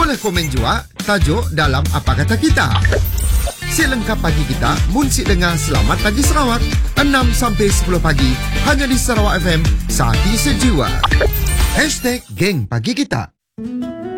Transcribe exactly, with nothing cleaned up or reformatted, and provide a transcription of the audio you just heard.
Boleh komen jua tajuk dalam Apa Kata Kita. Si lengkap pagi kita, muncik dengar Selamat Pagi Sarawak enam sampai sepuluh pagi hanya di Sarawak F M, Saati Sejiwa. Hashtag Geng Pagi Kita.